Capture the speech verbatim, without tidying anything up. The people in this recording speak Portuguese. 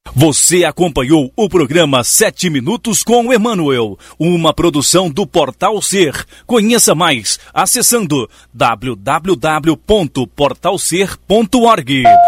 Você acompanhou o programa Sete Minutos com o Emanuel, uma produção do Portal Ser. Conheça mais acessando w w w ponto portal ser ponto org.